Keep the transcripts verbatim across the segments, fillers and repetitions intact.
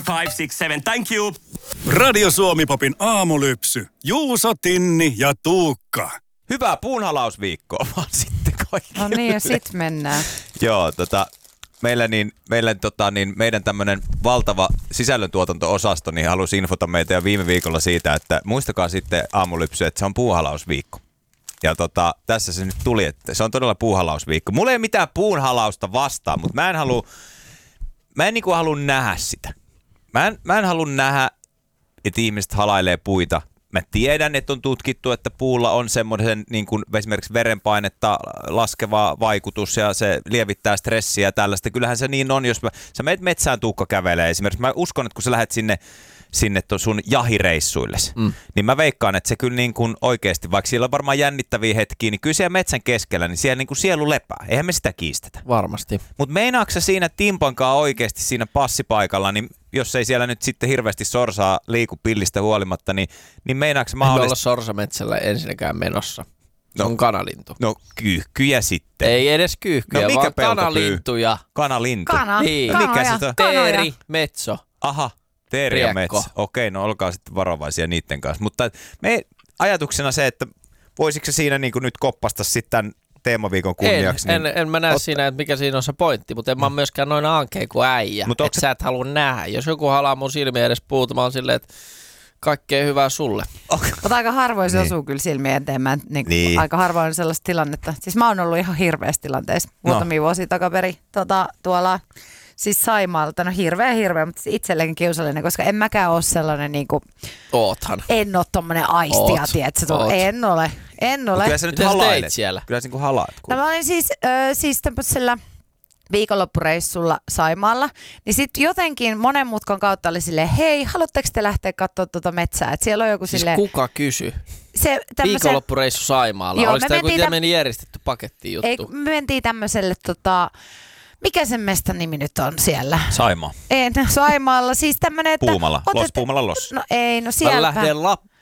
five, six, seven, thank you. Radio Suomi-popin aamulypsy. Juuso, Tinni ja Tuukka. Hyvää puunhalausviikkoa vaan sitten kaikille. No niin, ja sit mennään. Joo, tota, meillä, niin, meillä tota, niin, meidän tämmönen valtava sisällöntuotanto-osasto niin halusi infota meitä jo viime viikolla siitä, että muistakaa sitten aamulypsy, että se on puuhalausviikko. Ja tota, tässä se nyt tuli, että se on todella puuhalausviikko. Mulla ei mitään puunhalausta vastaan, mutta mä en halua, mä en niinku halua nähdä sitä. Mä en, mä en halua nähdä, että ihmiset halailee puita. Mä tiedän, että on tutkittu, että puulla on semmoisen niin kuin esimerkiksi verenpainetta laskeva vaikutus ja se lievittää stressiä ja tällaista. Kyllähän se niin on, jos mä, sä meet metsään Tuukka kävelee esimerkiksi. Mä uskon, että kun sä lähdet sinne, sinne sun jahireissuille, mm. niin mä veikkaan, että se kyllä niin kuin oikeasti, vaikka siellä on varmaan jännittäviä hetkiä, niin kyllä siellä metsän keskellä, niin siellä niin kuin sielu lepää. Eihän me sitä kiistetä. Varmasti. Mutta meinaatko sä siinä timpankaan oikeasti siinä passipaikalla, niin jos ei siellä nyt sitten hirveästi sorsaa liiku pillistä huolimatta, niin, niin meinaatko sä mahdollisesti... Ei olla sorsametsällä ensinnäkään menossa. Se no, on kanalintu. No kyyhkyjä sitten. Ei edes kyyhkyjä, no, mikä vaan kanalintuja. Kanalintu. Kana. Niin. Mikä se on? Teeri, metso. Aha, teeri ja metsä. Okei, no olkaa sitten varovaisia niiden kanssa. Mutta me ajatuksena se, että voisitko se siinä niin kuin nyt koppasta sitten tämän teemaviikon kunniaksi? En, niin en, en mä näe otta... siinä, että mikä siinä on se pointti, mutta en mä myöskään noin ankea kuin äijä. Että se... sä et halua nähdä. Jos joku halaa mun silmiä edes puuta, mä oon silleen, että kaikkea hyvää sulle. Okay. Mutta aika harvoin se niin osuu kyllä silmiin eteen. Mä, niin, niin. Aika harvoin on sellaista tilannetta. Siis mä oon ollut ihan hirveässä tilanteessa muutamia no. vuosia takaperi tota, tuolla siis Saimaalta. No hirveä hirveä, mutta itselleenkin kiusallinen, koska en mäkään ole sellainen niinku... Oothan. En ole tommonen aistia, Oot. tiedätkö? Oot. En ole. En ole. Kyllä sä nyt halailet siellä. Kyllä sä niin kuin halaat. No, mä olin siis, äh, siis tämmöisellä viikonloppureissulla Saimaalla, niin sitten jotenkin monen mutkan kautta oli silleen, hei, haluatteko te lähteä katsoa tuota metsää? Et siellä on joku siis silleen... kuka kysy? Se, tämmösen... Viikonloppureissu Saimaalla. Joo, oliko tämä joku täm... meni järjestetty paketti juttu? Ei, me mentiin tämmöiselle, tota... mikä sen mestan nimi nyt on siellä? Saimaa. Ei, Saimaalla. Siis tämmönen, että... Puumala. Otet... Los Puumala los. No ei, no sieltä. Mä lähden Lappeen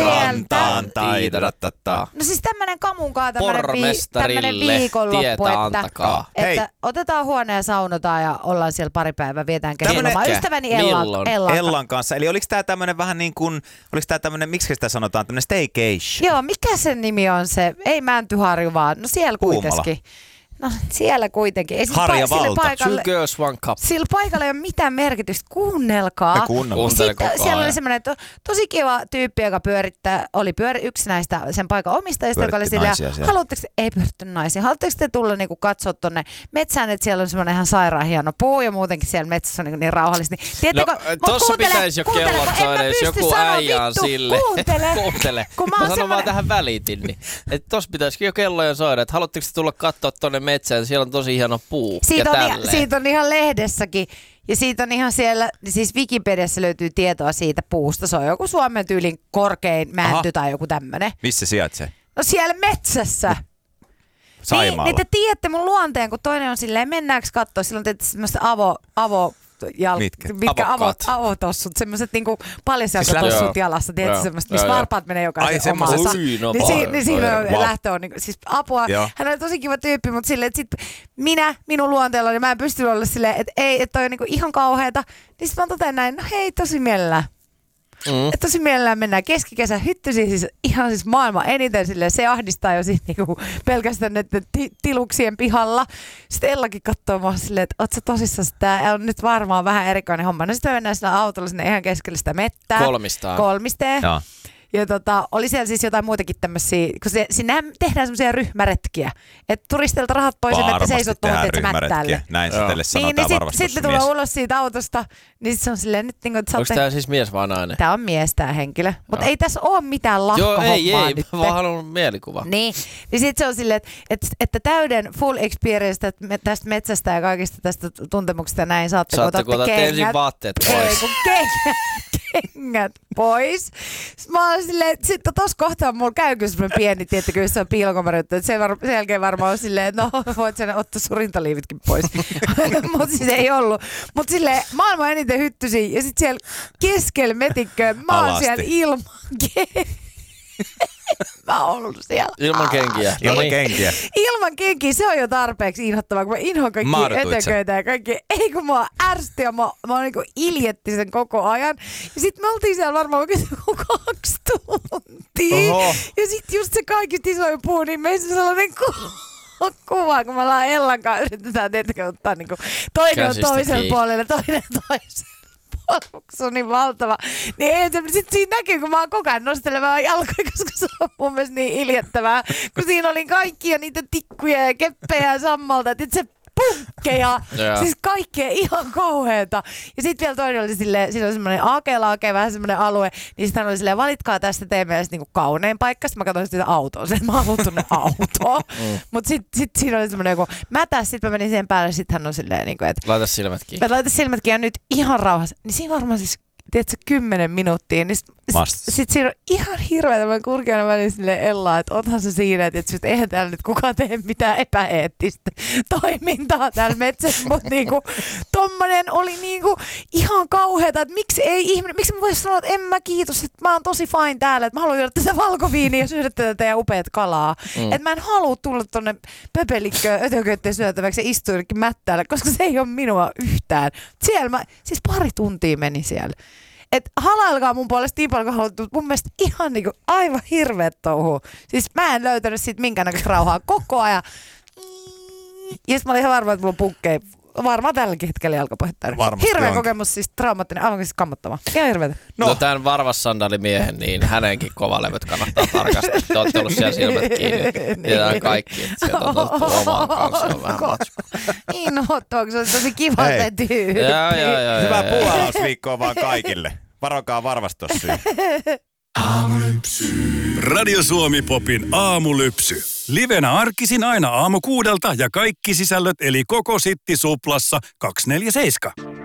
rantaan tai No siis tämmönen kamunkaa tämmönen, Pormestarille vi- viikonloppu, tietä että, antakaa. että otetaan huone ja saunotaan ja ollaan siellä pari päivää, vietään kesälomaa. Ystäväni Ellan, Ellan, Ellan kanssa. Eli oliko tää tämmönen vähän niin kuin, oliko tää tämmönen, miksi sitä sanotaan, tämmönen staycation? Joo, mikä sen nimi on se? Ei Mäntyharju vaan, no siellä kuitenkin. No siellä kuitenkin. Harja Valta. Two girls, one cup. Sillä paikalla ei ole mitään merkitystä. Kuunnelkaa. Me kuunnellaan. Sitten siellä oli semmoinen to, tosi kiva tyyppi, joka pyörittää, oli pyöri, yksi näistä sen paikan omistajista, joka oli sillä, haluatteko, ei pyöritty naisia, haluatteko te tulla niinku katsoa tonne metsään, että siellä on semmoinen ihan sairaan hieno puu ja muutenkin siellä metsässä on niin, niin rauhallista. Niin, tiedätkö, no, tossa pitäisi jo kellot soida, jos joku äijä on sille. Kuuntele. Kuuntele. Kun mä, mä sanon semmoinen... vaan tähän välitin. Niin. Että tossa pitäisi jo kelloja soida, että haluatteko te tulla katsoa tonne metsään, siellä on tosi hieno puu. Siitä, ja on, ihan, siitä on ihan lehdessäkin. Ja siitä on ihan siellä, siis Wikipediassa löytyy tietoa siitä puusta. Se on joku Suomen tyylin korkein mänty Aha. tai joku tämmönen. Missä sijaitsee? No siellä metsässä. Saimaalla. Niin, niin te tiedätte mun luonteen, kun toinen on silleen, mennäänkö katsoa, silloin teette semmoista avo, avo jal... mitkä, mitkä avot, avotossut, semmoiset niinku paljasjalkatossut siis jalassa, tiedätkö semmoista, missä varpaat menee jokaisen omaansa. Ui, no, niin, si, niin siinä on wow. lähtö on niinku, siis apua. Joo. Hän on tosi kiva tyyppi, mutta silleen, että sit minä, minun luonteella, niin mä en pysty olla silleen, että ei, että toi on niinku ihan kauheeta. Niin sit mä totean näin, no hei, tosi mielellään. Mm. Että tosi mielellään mennään keskikesän hyttysiin, siis ihan siis maailman eniten silleen, se ahdistaa jo sit niinku pelkästään näiden ti- tiluksien pihalla. Sitten Ellakin katsoo mua silleen, että oot sä tosissaan, tää on nyt varmaan vähän erikoinen homma. No sitten mennään sillä autolla sinne ihan keskelle sitä mettää. Kolmistaan. Kolmisteen. Joo. Ja tota, oli siellä siis jotain muitakin tämmöisiä, kun se, sinnehän tehdään semmoisia ryhmäretkiä. Että turisteilta rahat pois, että seisot tuohon, että sä mättäälle. Näin se teille sanotaan niin, niin varmasti. Sitten sit tulee ulos siitä autosta, niin se on silleen nyt niin kuin, että onko tää siis mies vai nainen? Tää on mies tää henkilö. Mutta ei tässä ole mitään lakkohommaa. Joo, ei, ei. Nyt. Mä vaan haluan mielikuva. Niin, niin sitten se on silleen, että, että, että täyden full experience tästä metsästä ja kaikista tästä tuntemuksesta ja näin saatte, saatte kun otatte kengät. ensin vaatteet pois. Ei, kun kengät, kengät pois. Mä oon silleen, että sitten tossa kohtaa mulla käy kyllä semmoinen pieni, tiettäkö, jos se on piilokomerjuttu, että sen, var- sen jälkeen varmaan on silleen, että no voit sen ottaa sun rintaliivitkin pois. Mutta siis ei ollut. Mutta silleen maailman eniten hyttysiä ja sitten siellä keskellä metikköä mä oon siellä ilman Mä oon ollut siellä. Ilman kenkiä. Ilman kenkiä. Ilman kenkiä, se on jo tarpeeksi inhottavaa, kun mä inhoan kaikki eteköitä ja kaikki. Ei kun mua ärsytti ja mä, mä niinku iljetti sen koko ajan. Ja sit me oltiin siellä varmaan oikein kaksi tuntia. Oho. Ja sit just se kaikista isoin puu, niin meissä sellainen ku- kuva, kun me ollaan Ellan kanssa yritetään tietenkin ottaa niinku toinen on toisella puolella, toinen toisella. Se on niin valtava. Niin ei se, sit siinä näkyy, kun mä oon koko ajan nostelemaan jalkoja, koska se on mun mielestä niin iljettävää. Kun siinä oli kaikkia niitä tikkuja ja keppejä ja sammalta, että se punkkeja. Siis kaikkea ihan kauheeta. Ja sitten vielä toinen oli silleen, siinä oli semmoinen aakelaake, vähän semmoinen alue, niin sitten hän oli silleen, valitkaa tästä teidän mielestä niinku kaunein paikka. Sitten mä katsoin sitä autoa, että mä haluan tuonne autoon. mm. Mutta sitten sit siinä oli semmoinen joku mätäs, sitten mä menin siihen päälle, sitten hän on silleen, niinku, että laita silmät kiinni. Laita silmät kiinni ja nyt ihan rauhassa. Niin siinä varmaan siis, tiedätkö, kymmenen minuuttia, niin sitten sit siinä on ihan hirveä tämän kurkiana väliin silleen Ellaa, että oothan se siinä, että et eihän täällä nyt kukaan tee mitään epäeettistä toimintaa täällä metsässä, mutta niinku tommonen oli niinku ihan kauheata, että miksi ei ihminen, miksi mä voisin sanoa, että en mä kiitos, että mä oon tosi fine täällä, että mä haluan juoda tätä valkoviiniä ja syödä tätä teidän upeat kalaa. Mm. Että mä en halua tulla tonne pöpelikköön ötököitteen syötäväksi ja istua jonnekin mättäälle, koska se ei ole minua yhtään. Siellä mä, siis pari tuntia meni siellä. Että halailkaa mun puolesta niin paljon, kun haluat, mun mielestä ihan niinku aivan hirveet touhuu. Siis mä en löytänyt siitä minkäännäköistä rauhaa koko ajan. Ja sit mä olin ihan varma, että mulla on punkkeja. Varmaan tälläkin hetkellä jalkapohjetta. Hirveä kokemus, siis traumaattinen, aivan siis kammottava. Ihan hirveetä. No, no tämän varvassandaalimiehen, niin hänenkin kovalevyt kannattaa tarkastaa. Te olette ollut siellä silmät kiinni. Tiedään kaikki, että sieltä on otettu omaan kanssa. Se on vähän matsku. Inhottavaa, kun se on tosi kiva se tyyppi. Hyvää puuhalausviikkoa vaan kaikille. Varokaa varvastossyyn. Radio Suomi Popin aamulypsy. Livenä arkisin aina aamu kuudelta ja kaikki sisällöt eli koko Sitti Suplassa kaksikymmentäneljä seitsemän.